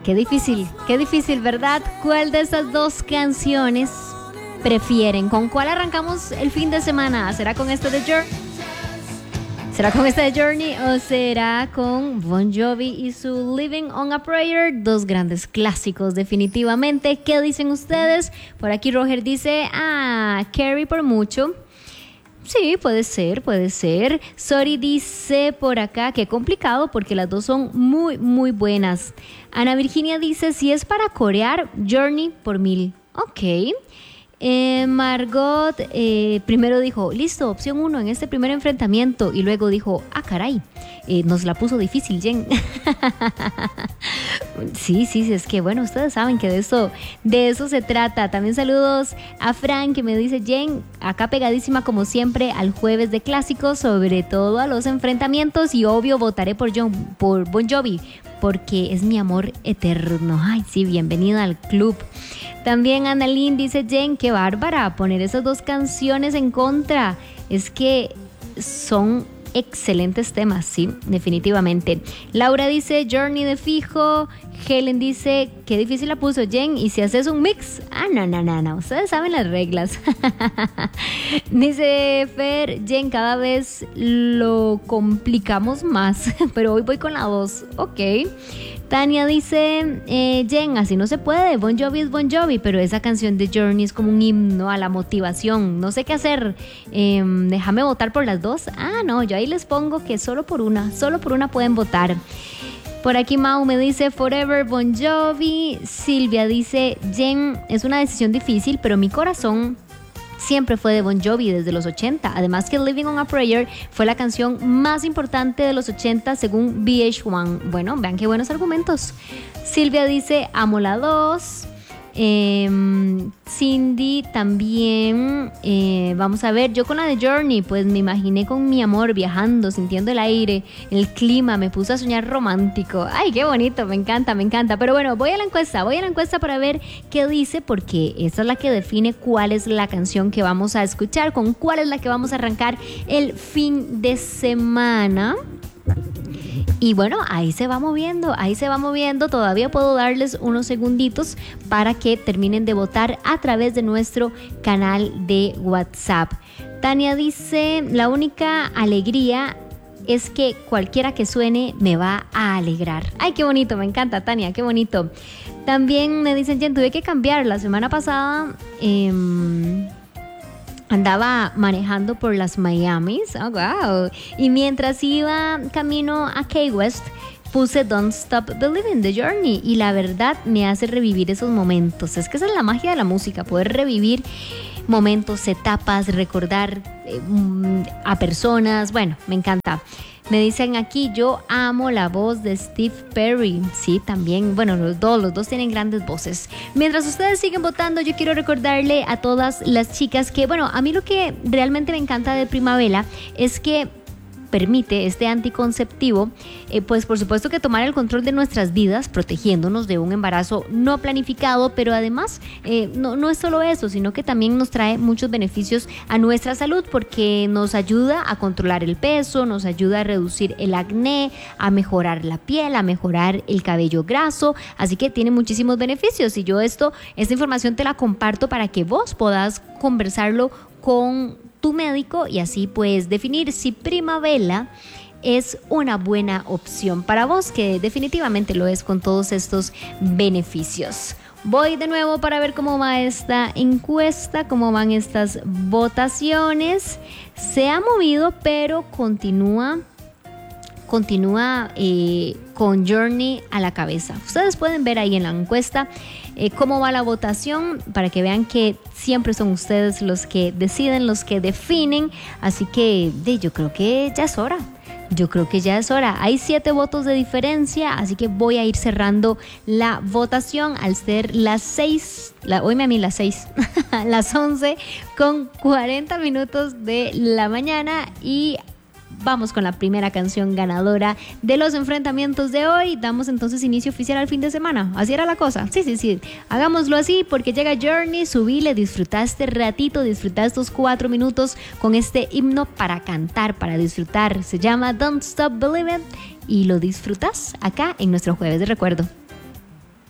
qué difícil, ¿verdad? ¿Cuál de estas dos canciones prefieren? ¿Con cuál arrancamos el fin de semana? ¿Será con esta de Journey? ¿Será con esta de Journey o será con Bon Jovi y su Living on a Prayer? Dos grandes clásicos definitivamente. ¿Qué dicen ustedes? Por aquí Roger dice, Carrie por mucho. Sí, puede ser. Sori dice por acá, qué complicado porque las dos son muy, muy buenas. Ana Virginia dice, si es para corear, Journey por 1000. Ok. Margot primero dijo, listo, opción 1 en este primer enfrentamiento. Y luego dijo, caray, nos la puso difícil, Jen. Sí, es que bueno, ustedes saben que de eso se trata. También saludos a Frank que me dice, Jen, acá pegadísima como siempre al jueves de clásicos, sobre todo a los enfrentamientos, y obvio votaré por Bon Jovi porque es mi amor eterno. Ay, sí, bienvenida al club. También Annalyn dice, Jen, qué bárbara poner esas dos canciones en contra. Es que son excelentes temas, sí, definitivamente. Laura dice, Journey de fijo. Helen dice, qué difícil la puso Jen, y si haces un mix, no, ustedes saben las reglas. Dice Fer, Jen, cada vez lo complicamos más, pero hoy voy con la 2, ok. Tania dice, Jen, así no se puede, Bon Jovi es Bon Jovi, pero esa canción de Journey es como un himno a la motivación, no sé qué hacer, déjame votar por las dos. No, yo ahí les pongo que solo por una pueden votar. Por aquí Mau me dice Forever Bon Jovi. Silvia dice, Jen, es una decisión difícil, pero mi corazón siempre fue de Bon Jovi desde los 80. Además que Living on a Prayer fue la canción más importante de los 80 según VH1. Bueno, vean qué buenos argumentos. Silvia dice, amo la 2. Cindy también, vamos a ver, yo con la de Journey, pues me imaginé con mi amor viajando, sintiendo el aire, el clima, me puse a soñar romántico. Ay, qué bonito, me encanta. Pero bueno, voy a la encuesta para ver qué dice, porque esa es la que define cuál es la canción que vamos a escuchar, con cuál es la que vamos a arrancar el fin de semana. Y bueno, ahí se va moviendo, todavía puedo darles unos segunditos para que terminen de votar a través de nuestro canal de WhatsApp. Tania dice, la única alegría es que cualquiera que suene me va a alegrar. Ay, qué bonito, me encanta, Tania, qué bonito. También me dicen, Jen, tuve que cambiar, la semana pasada andaba manejando por las Miamis, wow, y mientras iba camino a Key West puse Don't Stop Believing the Journey, y la verdad me hace revivir esos momentos. Es que esa es la magia de la música, poder revivir momentos, etapas, recordar a personas. Bueno, me encanta. Me dicen aquí, yo amo la voz de Steve Perry. Sí, también, bueno, los dos tienen grandes voces. Mientras ustedes siguen votando, yo quiero recordarle a todas las chicas que, bueno, a mí lo que realmente me encanta de Primavera es que permite este anticonceptivo, pues por supuesto que tomar el control de nuestras vidas, protegiéndonos de un embarazo no planificado, pero además no es solo eso, sino que también nos trae muchos beneficios a nuestra salud, porque nos ayuda a controlar el peso, nos ayuda a reducir el acné, a mejorar la piel, a mejorar el cabello graso, así que tiene muchísimos beneficios. Y yo esta información te la comparto para que vos puedas conversarlo con tu médico y así pues definir si Primavera es una buena opción para vos, que definitivamente lo es con todos estos beneficios. Voy de nuevo para ver cómo va esta encuesta, cómo van estas votaciones. Se ha movido, pero continúa con Journey a la cabeza. Ustedes pueden ver ahí en la encuesta cómo va la votación, para que vean que siempre son ustedes los que deciden, los que definen. Así que yo creo que ya es hora. Hay 7 votos de diferencia, así que voy a ir cerrando la votación al ser las 6, las 11 con 40 minutos de la mañana, y vamos con la primera canción ganadora de los enfrentamientos de hoy. Damos entonces inicio oficial al fin de semana. Así era la cosa. Sí. Hagámoslo así, porque llega Journey, subile, disfruta este ratito, disfruta estos 4 minutos con este himno para cantar, para disfrutar. Se llama Don't Stop Believing y lo disfrutas acá en nuestro Jueves de Recuerdo.